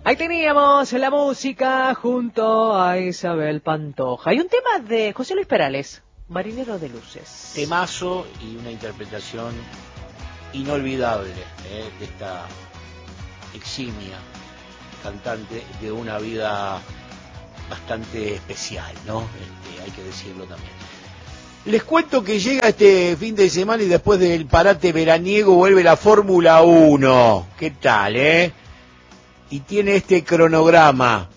Ahí teníamos la música junto a Isabel Pantoja. Y un tema de José Luis Perales, Marinero de Luces. Temazo y una interpretación inolvidable de esta eximia cantante de una vida bastante especial, ¿no? Hay que decirlo también. Les cuento que llega este fin de semana y después del parate veraniego vuelve la Fórmula 1. ¿Qué tal, Y tiene este cronograma.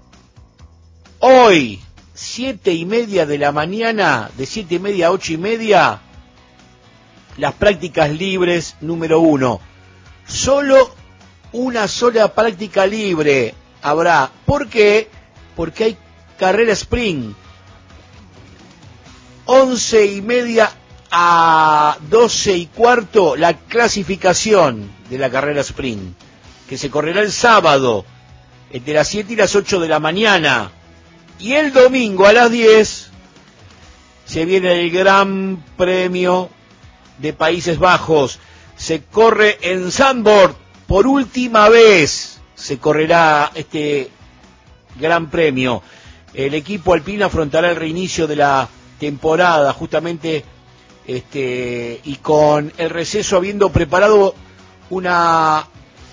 Hoy, 7:30 de la mañana, de 7:30 a 8:30, las prácticas libres número 1. Solo una sola práctica libre habrá. ¿Por qué? Porque hay carrera sprint. 11:30 a 12:15 la clasificación de la carrera sprint, que se correrá el sábado entre las 7 y las 8 de la mañana. Y el domingo a las 10 se viene el Gran Premio de Países Bajos. Se corre en Zandvoort. Por última vez se correrá este Gran Premio. El equipo alpino afrontará el reinicio de la temporada, justamente y con el receso habiendo preparado una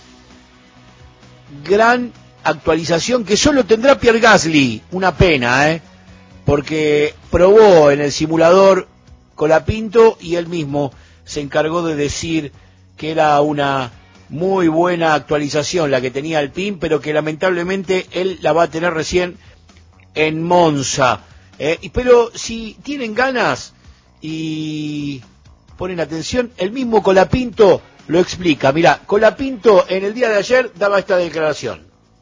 gran actualización que solo tendrá Pierre Gasly. Una pena, porque probó en el simulador Colapinto y él mismo se encargó de decir que era una muy buena actualización la que tenía Alpine, pero que lamentablemente él la va a tener recién en Monza. Pero si tienen ganas y ponen atención, el mismo Colapinto lo explica. Mirá, Colapinto en el día de ayer daba esta declaración.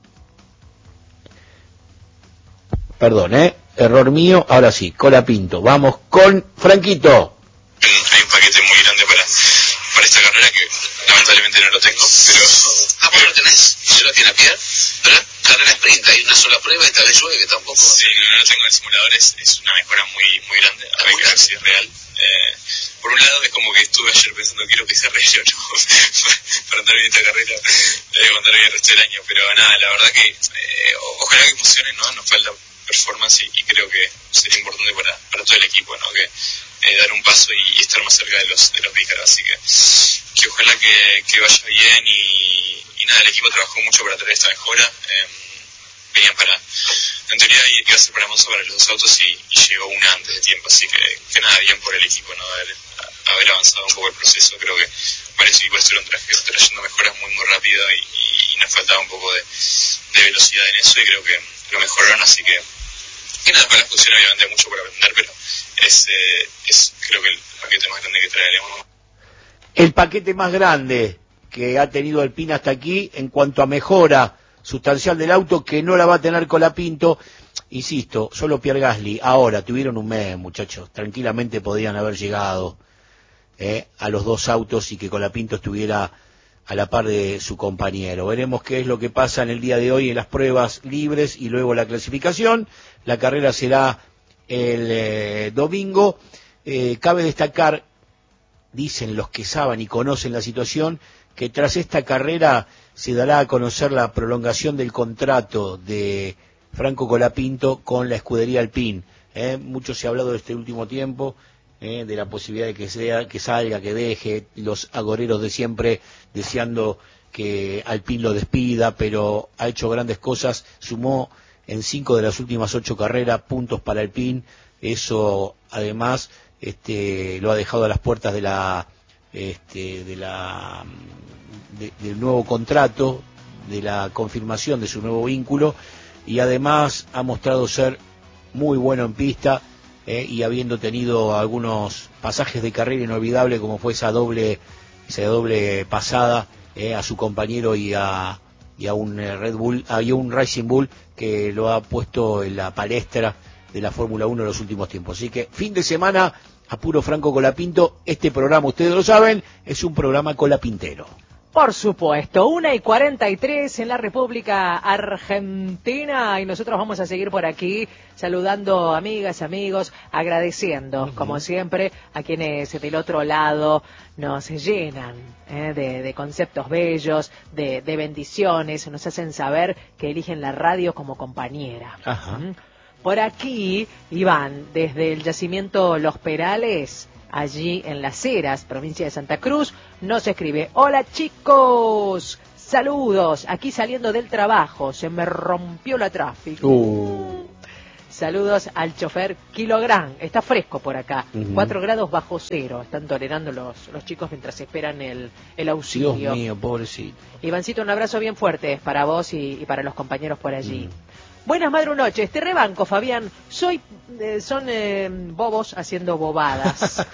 Perdón, error mío, ahora sí, Colapinto. Vamos con Franquito. Hay un paquete muy grande para esta carrera que lamentablemente no lo tengo, pero... ¿Vos lo tenés? ¿Yo lo tiene a Pierre? ¿Verdad? Carrera sprint, hay una sola prueba y tal vez llueve tampoco. Sí, no lo tengo en el simulador, es una mejora muy grande, hay que ver si es real. Por un lado es como que estuve ayer pensando quiero que sea real o no, para andar bien esta carrera, aguantar bien el resto del año, pero nada, la verdad que ojalá que funcione, ¿no? Nos falta performance y creo que sería importante para todo el equipo, ¿no? Que dar un paso y estar más cerca de los pícaros, así que ojalá que vaya bien y nada, el equipo trabajó mucho para traer esta mejora. Venían en teoría iba a ser para Monza para los dos autos y llegó una antes de tiempo, así que nada, bien por el equipo, ¿no? Haber avanzado un poco el proceso. Creo que varios equipos estuvieron trayendo mejoras muy rápido y nos faltaba un poco de velocidad en eso y creo que lo mejoraron, así que nada, para la función obviamente hay mucho por aprender, pero es creo que el paquete más grande que traeremos. El paquete más grande que ha tenido Alpine hasta aquí en cuanto a mejora sustancial del auto, que no la va a tener Colapinto. Insisto, solo Pierre Gasly. Ahora, tuvieron un mes, muchachos. Tranquilamente podían haber llegado a los dos autos y que Colapinto estuviera a la par de su compañero. Veremos qué es lo que pasa en el día de hoy en las pruebas libres y luego la clasificación. La carrera será el domingo. Cabe destacar, dicen los que saben y conocen la situación, que tras esta carrera se dará a conocer la prolongación del contrato de Franco Colapinto con la escudería Alpine. Mucho se ha hablado de este último tiempo, de la posibilidad de que salga, que deje, los agoreros de siempre deseando que Alpine lo despida, pero ha hecho grandes cosas, sumó en 5 de las últimas 8 carreras puntos para Alpine. Eso además lo ha dejado a las puertas del nuevo contrato, de la confirmación de su nuevo vínculo, y además ha mostrado ser muy bueno en pista, y habiendo tenido algunos pasajes de carrera inolvidables como fue esa doble pasada a su compañero y a un Red Bull, y a un Racing Bull que lo ha puesto en la palestra de la Fórmula 1 en los últimos tiempos. Así que fin de semana a puro Franco Colapinto. Este programa, ustedes lo saben, es un programa colapintero. Por supuesto, 1:43 en la República Argentina y nosotros vamos a seguir por aquí saludando amigas, amigos, agradeciendo, como siempre, a quienes del otro lado nos llenan de conceptos bellos, de bendiciones, nos hacen saber que eligen la radio como compañera. Ajá. Por aquí, Iván, desde el yacimiento Los Perales, allí en Las Heras, provincia de Santa Cruz, nos escribe: hola chicos, saludos, aquí saliendo del trabajo, se me rompió la tráfico. Saludos al chofer Kilográn, está fresco por acá, 4 grados bajo cero, están tolerando los chicos mientras esperan el auxilio. Dios mío, pobrecito. Ivancito, un abrazo bien fuerte para vos y para los compañeros por allí. Buenas madrunoches, te rebanco, Fabián. Son bobos haciendo bobadas.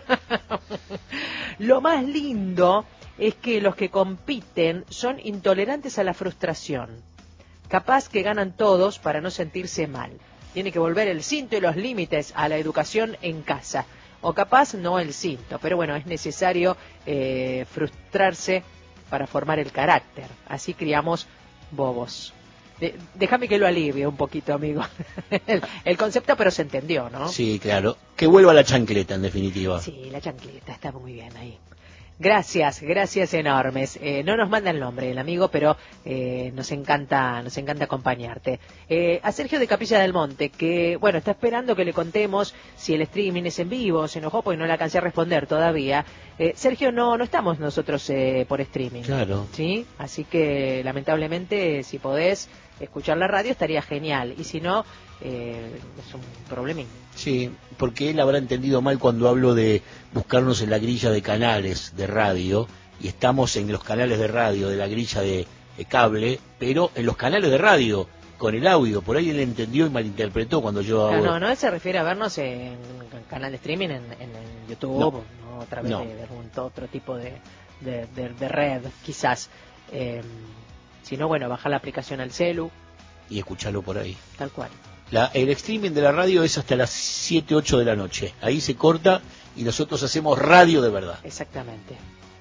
Lo más lindo es que los que compiten son intolerantes a la frustración. Capaz que ganan todos para no sentirse mal. Tiene que volver el cinto y los límites a la educación en casa. O capaz no el cinto, pero bueno, es necesario frustrarse para formar el carácter. Así criamos bobos. Déjame que lo alivie un poquito, amigo. el concepto, pero se entendió, ¿no? Sí, claro. Que vuelva la chancleta, en definitiva. Sí, la chancleta está muy bien ahí. Gracias enormes. No nos manda el nombre el amigo, pero nos encanta acompañarte. A Sergio de Capilla del Monte, que bueno, está esperando que le contemos si el streaming es en vivo, se enojó porque no le alcancé a responder todavía. Sergio, no estamos nosotros por streaming. Claro. ¿Sí? Así que lamentablemente, si podés escuchar la radio estaría genial, y si no, es un problemín. Sí, porque él habrá entendido mal cuando hablo de buscarnos en la grilla de canales de radio, y estamos en los canales de radio de la grilla de cable, pero en los canales de radio, con el audio. Por ahí él entendió y malinterpretó cuando yo hago... No, él se refiere a vernos en canal de streaming, en YouTube, no, otra vez de algún otro tipo de red, quizás. Si no, bueno, bajar la aplicación al celu. Y escucharlo por ahí. Tal cual. El streaming de la radio es hasta las 7, 8 de la noche. Ahí se corta y nosotros hacemos radio de verdad. Exactamente.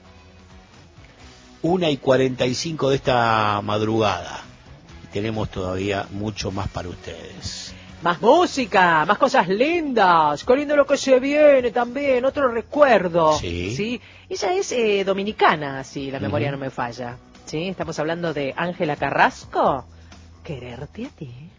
1:45 de esta madrugada. Y tenemos todavía mucho más para ustedes. Más música, más cosas lindas. Qué lindo lo que se viene también. Otro recuerdo. Sí. Ella es dominicana, si la memoria no me falla. Sí, estamos hablando de Ángela Carrasco. Quererte a ti.